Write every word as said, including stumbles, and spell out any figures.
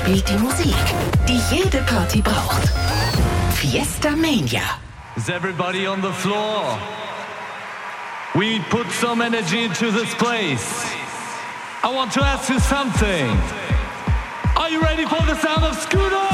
spielt die Musik, die jede Party braucht. Fiesta Mania. Is everybody on the floor? We put some energy into this place. I want to ask you something. Are you ready for the sound of Scooter?